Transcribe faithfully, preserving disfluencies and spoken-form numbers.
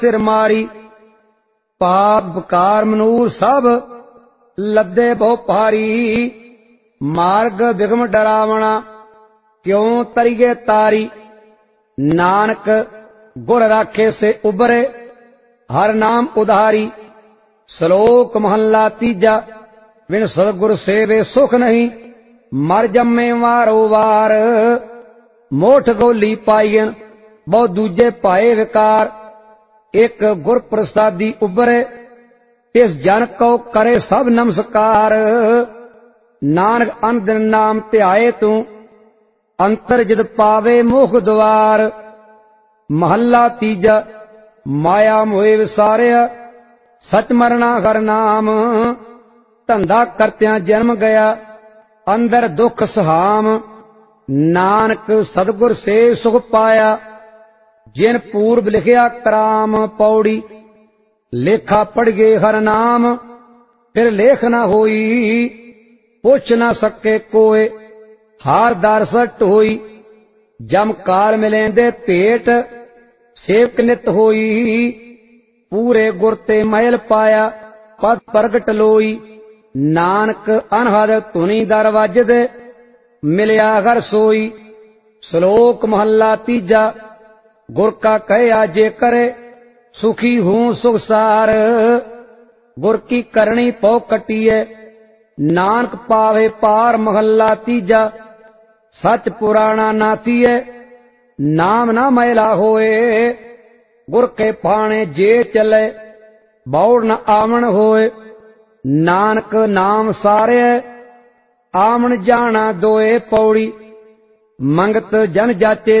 सिर मारी। पाप विकार मनूर सब लदे बहु भारी। मार्ग बिगम डरावना क्यों तरिए तारी। नानक गुर राखे से उबरे हर नाम उधारी। श्लोक महला तीजा। बिन सतगुर सेवे सुख नहीं मर जम्मे वारो वार। मोठ गोली पाईन बहु दूजे पाए विकार। एक गुर प्रसादी उबरे तिस जन को करे सब नमस्कार। नानक अन दिन नाम ध्याए तू अंतर जिद पावे मुख द्वार। महला तीजा। माया मोहे विसारिया सच मरना हर नाम। धंधा करत्या जन्म गया अंदर दुख सहाम। नानक सतगुर से सुख पाया जिन पूर्व लिखिया कराम। पौड़ी लेखा पढ़ गए हर नाम फिर लेख न होई। पुछ न सके कोय हार दारसट होई। जम काल मिलेंदे भेट सेवक नित होई। पूरे गुर ते महल पाया पद प्रगट लोई। नानक अनहद धुनी दर वजदे मिलिया घर सोई। श्लोक महला तीजा। गुर का कहया जे करे सुखी हूँ सुख सार। गुर की करनी पौ कटिए नानक पावे पार। महला तीजा। सच पुराना नातीए नाम ना मैला होए। गुर के पाने जे चले बौड़ न आमन होए। नानक नाम सारे आमन जाना दोए। पौड़ी मंगत जन जाचे